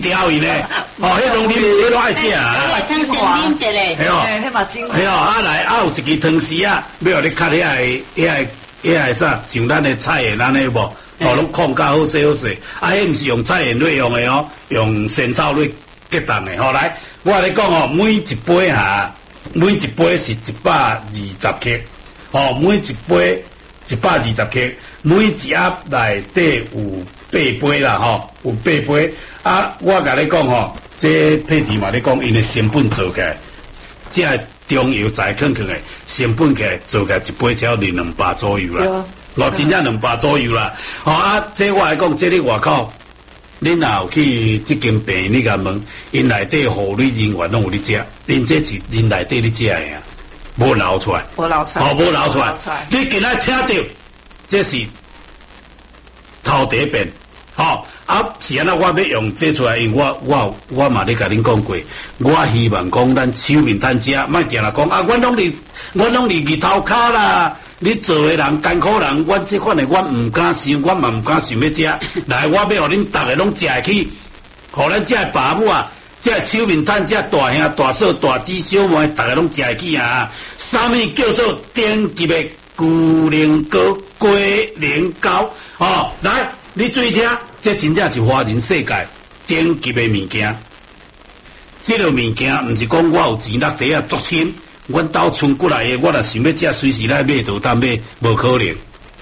调伊呢，迄拢啉，迄拢爱食啊。 精华啉一个， 系哦， 迄嘛精华。 系哦，来有一支汤匙啊，要互你较遐个啥，像咱的菜盐安尼无，拢控较好势好势。迄毋是用菜盐类用的哦，用仙草类结冻的。来，我跟你讲哦，每一杯是120克，每一杯120克，每一盒内底有8杯啦，有8杯。我甲你讲这配题嘛，你讲因的成本做起来，这中药材肯的成本起来做起来一杯才要200左右啦，真正200左右啦。这我来讲，这咧外口，恁若有去这间病院，你甲问，因内底护理人员拢有咧食，因这是因内底咧食的啊，无流出来， 无流出来， 无流出来。你今仔听到，这是头第一遍。是安那我要用这出来，因为我嘛咧甲恁讲过，我希望讲咱手面摊食，莫定来讲阮拢伫日头骹啦，你做诶人艰苦人，阮这款诶我毋敢想，我嘛毋敢想要食。来，我要互恁逐个拢食会起，互咱这爸母啊，这手面摊这大兄大嫂大姊小妹，逐个拢食会起啊！啥物叫做顶级诶龟苓膏、龟苓膏？来，你注意听。这真正是华人世界顶级的物件，这个物件毋是讲我有钱落地啊足亲，阮兜村过来的，我若想要食，随时来买，就当买，无可能。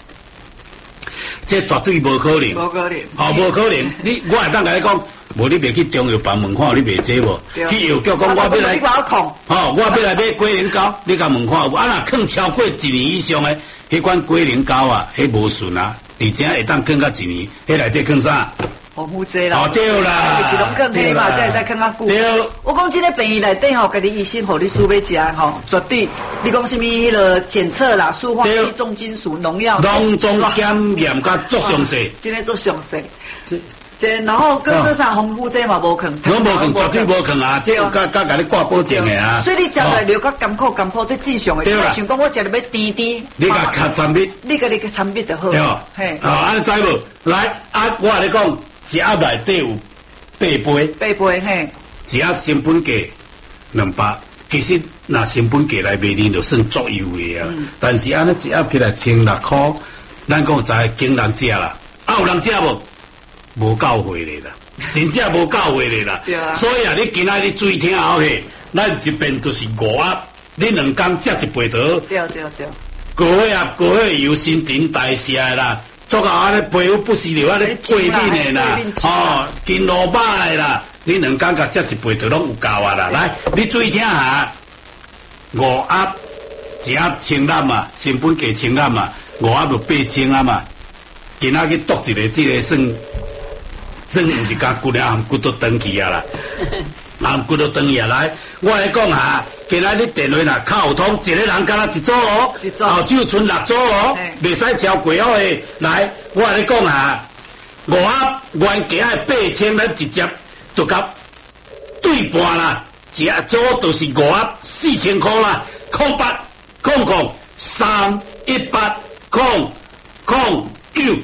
这绝对无可能， 无可能， 无可能。我会当甲你讲，无你袂去中药房问看，你袂这无？去药局讲我要来，我要来买龟苓膏，你甲问看有？若放超过1年以上的，迄款龟苓膏啊，迄无顺啊。而且会当放到1年，迄内底放啥？ 防腐剂啦。 对啦。 就是拢放迄嘛，才会使放较久。 对。 我讲这个病院内底家己医生互你输要食绝对。你讲什么迄个检测啦、塑化剂、重金属、农药， 拢总检验甲足详细。 真诶足详细。然后各上防腐剂嘛无放， 我无放，绝对无放啊！这有甲你挂保证的啊。 所以你食来了较甘苦，这正常的。对啦。想讲我食了要甜甜。 你甲较参蜜。 你甲你参蜜就好。对。 嘿。安知无？来，我跟你讲，一盒内底有8杯。 8杯嘿。 一盒成本价200，其实若成本价来卖呢，就算足优的啊。但是安尼一盒起来16块，咱讲知经人食啦，有人食无？无够会咧啦，真正无够会咧啦。所以你今仔日注意听好嘿，咱一边就是5盒，你2工食一杯倒。 对。 过火油新陈代谢啦，做到安尼皮肤不是了安尼过敏的啦，筋萝卜的啦，你2工甲食一杯倒拢有够啊啦。来，你注意听下，5盒一盒清淡嘛，成本价清淡嘛，5盒就8000啊嘛，今仔日剁一个这个算毋是甲骨了，含骨都长去啊啦，含骨都长去啊来，我来讲下，今仔日电话若靠通，一个人敢若一组哦，后手剩6组哦，袂使超过哦诶。来，我来讲下，5盒原价8000，咱直接就甲对半啦，一组就是5盒4000块啦，0800318009。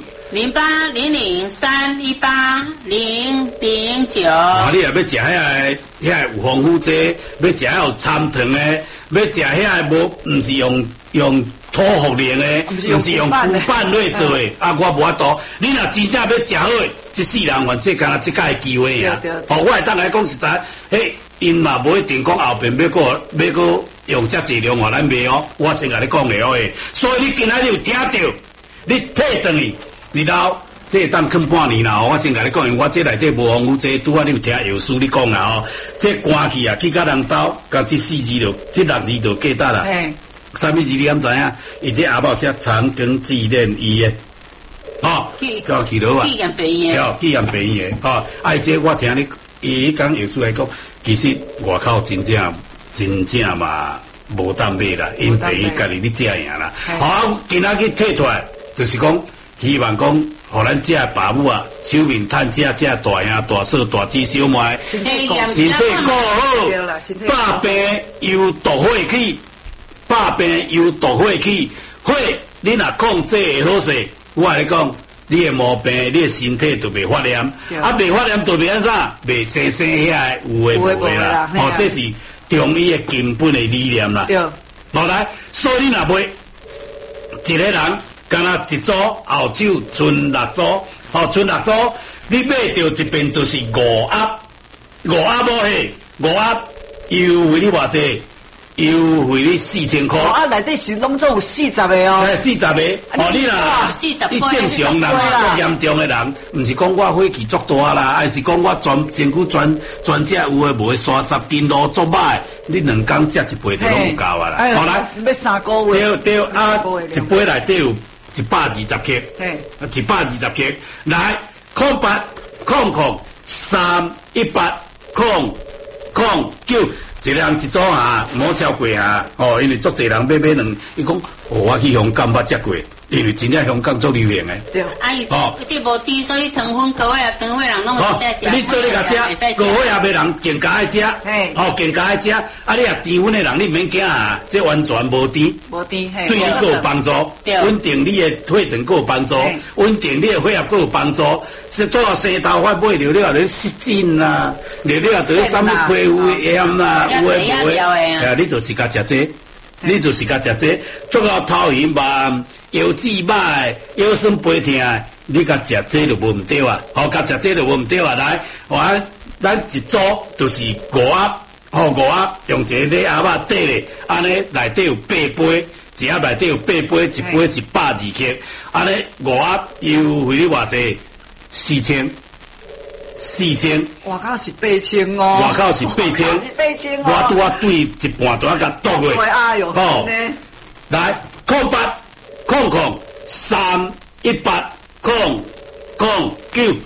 0800318009。 你若要食遐有防腐剂，要食遐有参糖的，要食遐无，毋是用土茯苓的，毋是用古板类做的，我无法度。你若真正要食好的，这世人反正敢若即个机会啊。我会当来讲实在，因嘛无一定讲后边要个用遮济量咱卖哦，我先甲你讲了哦。所以你今仔日有听到，你退转去。然后这当啃半年啦，我先甲你讲，因为我这内底无防腐剂，拄啊你有听药师你讲啦这关去啊，去甲人兜，甲这4字就，这6字就记得啦。啥物字你敢知影？伊这阿宝写长庚纪念医院，叫去落啊，纪念病院的，这我听你伊讲药师来讲，其实外口真正嘛无当买啦，因第一家己你食赢啦。今仔日摕出来，就是讲。希望讲，互咱这爸母啊，手面摊这大兄、大嫂、大姊、小妹，身体顾好，百病又毒火气，火你若控制会好势，我来讲， 你的毛病，你的身体就袂发炎，啊，袂发炎就袂安啥，袂生生遐有诶无诶啦，哦，这是中医的根本的理念啦。 对， 落来，所以你若买一个人，干那一组后手剩6组，哦，剩6组，你买到一边就是5盒，5盒无嘿，5盒优惠你偌济？优惠你4000块。 啊，内底是拢总有40个哦。 40个，哦，你啦，你正常人足严重的人，唔是讲我火气足大啦，还是讲我身躯全只有诶无30斤路足歹，你2工食一杯就拢有够啊啦。好来， 要3个月。 对啊，一杯内底有120克，120克，来0800318009。一人一组啊，莫超过啊！哦，因为足侪人买两，伊讲哦，我去香港捌食过，因为真正香港足流行诶。 对。 啊，伊这无甜，所以糖分高啊，糖分人拢会使食。 你做你甲食，高血压的人更加爱食。哦，更加爱食。啊，你若甜分的人，你免惊啊，这完全无甜。 无甜，嘿。 对你佫有帮助，稳定你的血糖佫有帮助，稳定你的血压佫有帮助。是做生头发买了了，你失禁啦，了就什么皮肤炎啦，有诶无诶，你就是甲食这，你就是甲食这，做到头晕慢，腰子歹，腰酸背痛，你甲食这就无毋对啊，好，甲食这就无毋对啊，来，咱一组就是5盒，好5盒，用一个盒仔底咧，安尼内底有8杯。一盒内底有8杯，一杯是120克，安尼5盒优惠你偌济？4000。 外口是8000哦。 外口是8000。我拄啊对一半段甲剁落。 哎哟， 哦，来0800318009。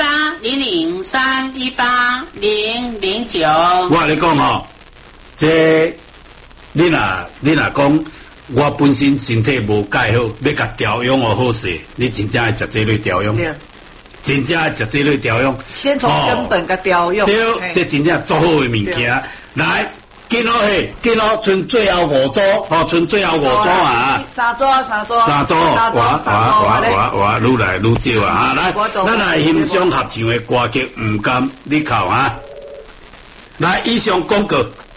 0800318009。 我你讲吼，这你若讲。我本身身体无介好，要甲调养哦好势，你真正爱食这类调养，真正爱食这类调养。 先从根本甲调养。 对，这真正足好的物件。来，紧咯嘿，紧咯，剩最后5组，哦，剩最后5组啊。 3组， 哇，愈来愈少啊！来，咱来欣赏合唱的歌曲，唔甘你靠啊！来，以上广告。